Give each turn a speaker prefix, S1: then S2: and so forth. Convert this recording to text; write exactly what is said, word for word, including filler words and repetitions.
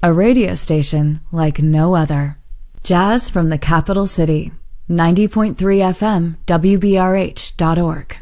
S1: A radio station like no other. Jazz from the capital city. ninety point three F M, W B R H dot org.